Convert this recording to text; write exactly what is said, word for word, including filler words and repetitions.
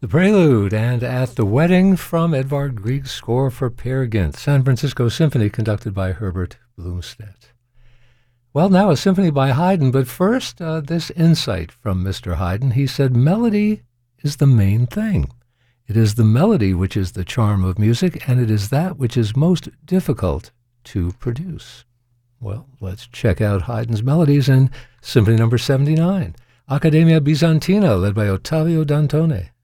The Prelude and At the Wedding from Edvard Grieg's score for Peer Gynt, San Francisco Symphony conducted by Herbert Blomstedt. Well, now a symphony by Haydn, but first, uh, this insight from Mister Haydn. He said, melody is the main thing. It is the melody which is the charm of music, and it is that which is most difficult to produce. Well, let's check out Haydn's melodies in Symphony number seventy-nine, Accademia Bizantina, led by Ottavio Dantone.